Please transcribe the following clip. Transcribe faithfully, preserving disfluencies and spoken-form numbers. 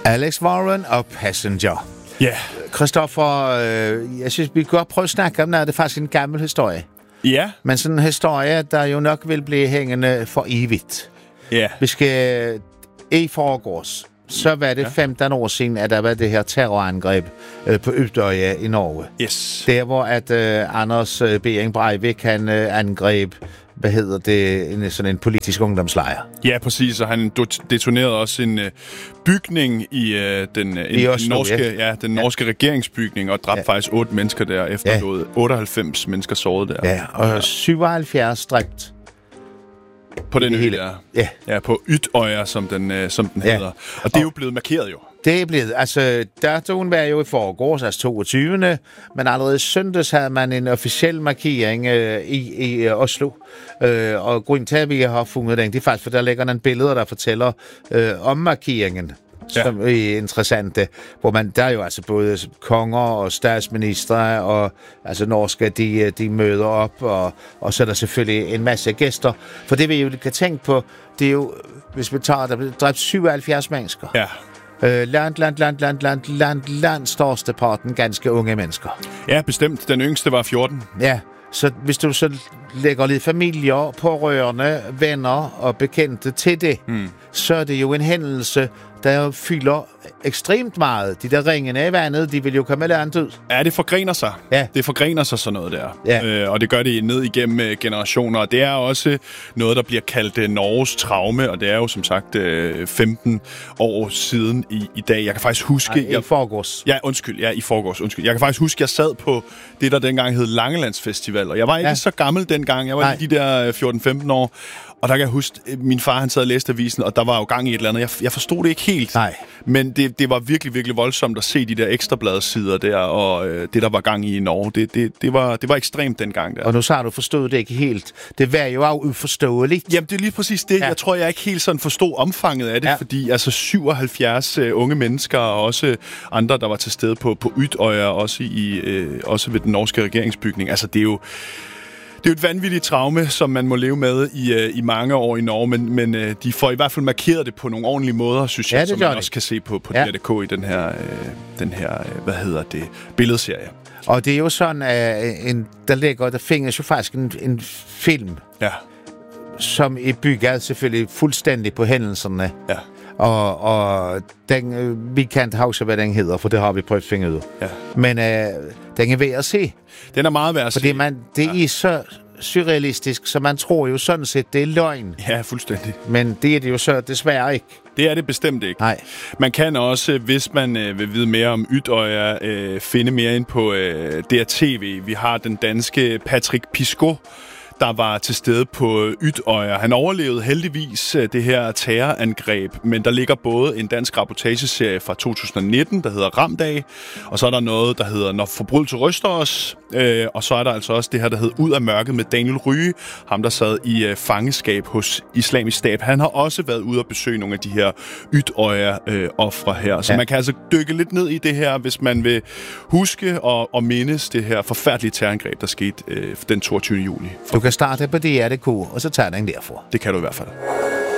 Alex Warren og Passenger. Ja. Yeah. Christoffer, øh, jeg synes, vi kan godt prøve at snakke om, at det er faktisk en gammel historie. Ja. Yeah. Men sådan en historie, der jo nok vil blive hængende for evigt. Ja. Yeah. Vi skal i forgårs. Så var det ja. femten år siden, at der var det her terrorangreb øh, på Utøya i Norge. Yes. Der hvor at øh, Anders øh, Behring Breivik, han øh, angreb, hvad hedder det, en, sådan en politisk ungdomslejr. Ja, præcis, og han detonerede også en øh, bygning i øh, den, øh, I en, Oslo, norske, ja. Ja, den norske ja. regeringsbygning, og dræbte ja. faktisk otte mennesker der, efterlod ja. otteoghalvfems mennesker såret der. Ja, og ja. syvoghalvfjerds dræbt. På den ø, ja. ja. Ja, på Utøya, som den, øh, som den ja. hedder. Og det er jo blevet markeret jo. Det er blevet, altså, datoen var jo i forgårs, altså toogtyvende Men allerede i søndags havde man en officiel markering øh, i, i øh, Oslo. Øh, og grunden til, at vi har fundet den, det er faktisk, for der ligger nogle billeder, der fortæller øh, om markeringen. Ja. Som er interessante, hvor man, der er jo altså både konger og statsministre og altså norske, de, de møder op, og, og så er der selvfølgelig en masse gæster. For det vi jo kan tænke på, det er jo, hvis vi tager, der bliver dræbt syvoghalvfjerds mennesker. Ja. Øh, land, land, land, land, land, land, land, største parten ganske unge mennesker. Ja, bestemt. Den yngste var fjorten. Ja, så hvis du så lægger lidt familier, pårørende, venner og bekendte til det, mm. så er det jo en hændelse, der fylder ekstremt meget. De der ringene i vandet, de vil jo komme langt ud. Ja, det forgrener sig. Ja. Det forgrener sig sådan noget der. Ja. Øh, og det gør det ned igennem øh, generationer. Og det er også noget, der bliver kaldt øh, Norges traume, og det er jo som sagt øh, femten år siden i, i dag. Jeg kan faktisk huske... Nej, i jeg, forgårs. Ja, undskyld. Ja, i forgårs. Undskyld. Jeg kan faktisk huske, jeg sad på det, der dengang hed Langelandsfestival, og jeg var ikke ja. så gammel dengang. Jeg var Nej. de der fjorten femten år. Og der kan jeg huske, min far han sad og læste avisen, og der var jo gang i et eller andet. Jeg, jeg forstod det ikke helt. Nej. Men det, det var virkelig, virkelig voldsomt at se de der ekstrabladsider der, og øh, det, der var gang i i Norge. Det, det, det, var, det var ekstremt dengang der. Og nu så har du forstået det ikke helt. Det var jo også uforståeligt. Jamen, det er lige præcis det. Ja. Jeg tror, jeg ikke helt sådan forstod omfanget af det, ja. fordi altså syvoghalvfjerds øh, unge mennesker, og også andre, der var til stede på, på Utøya, også, i, øh, også ved den norske regeringsbygning. Altså, det er jo... Det er jo et vanvittigt traume, som man må leve med i, uh, i mange år i Norge, men, men uh, de får i hvert fald markeret det på nogle ordentlige måder, synes jeg, ja, som man det. også kan se på, på ja. D R punktum D K i den her, uh, den her uh, hvad hedder det, billedserie. Og det er jo sådan, at uh, en, der ligger, der findes jo faktisk en, en film, ja. som er bygget selvfølgelig fuldstændig på hændelserne. Ja. Og, og den, øh, vi kan ikke huske, hvad den hedder, for det har vi prøvet at finde ud. Ja. Men øh, den er værd at se. Den er meget værd at se. Fordi man, det ja. er så surrealistisk, så man tror jo sådan set, det er løgn. Ja, fuldstændig. Men det er det jo så desværre ikke. Det er det bestemt ikke. Nej. Man kan også, hvis man øh, vil vide mere om Utøya, øh, finde mere ind på øh, D R T V. Vi har den danske Patrick Piscot, der var til stede på Utøya. Han overlevede heldigvis det her terrorangreb, men der ligger både en dansk rapportageserie fra to tusind nitten, der hedder Ramdag, og så er der noget, der hedder Når forbrydelse ryster os, øh, og så er der altså også det her, der hedder Ud af mørket med Daniel Rye, ham der sad i øh, fangeskab hos Islamisk Stat. Han har også været ude og besøge nogle af de her Utøya-ofre øh, her, så ja. man kan altså dykke lidt ned i det her, hvis man vil huske og, og mindes det her forfærdelige terrorangreb, der skete øh, den toogtyvende juli. Du kan starte på D R punktum D K, og så tager den derfra. Det kan du i hvert fald.